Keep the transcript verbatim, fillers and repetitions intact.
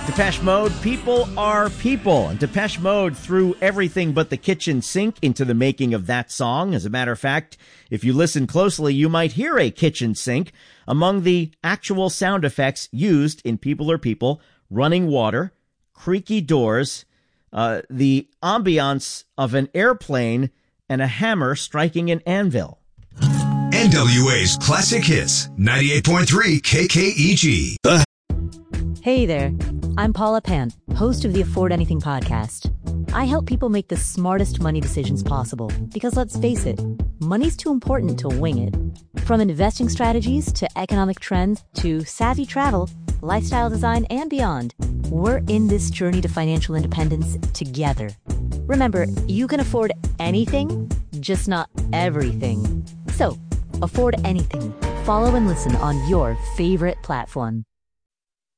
Depeche Mode, people are people. And Depeche Mode threw everything but the kitchen sink into the making of that song. As a matter of fact, if you listen closely, you might hear a kitchen sink among the actual sound effects used in People Are People: running water, creaky doors, uh, the ambiance of an airplane, and a hammer striking an anvil. N W A's Classic Hits, ninety-eight point three K K E G. Uh. Hey there, I'm Paula Pant, host of the Afford Anything podcast. I help people make the smartest money decisions possible because, let's face it, money's too important to wing it. From investing strategies to economic trends to savvy travel, lifestyle design, and beyond, we're in this journey to financial independence together. Remember, you can afford anything, just not everything. So, afford anything. Follow and listen on your favorite platform.